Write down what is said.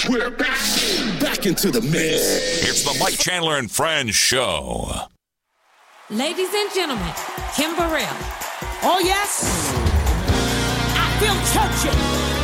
We're back into the mix. It's the Mike Chandler and Friends Show. Ladies and gentlemen, Kim Burrell. Oh, yes. I feel churchy.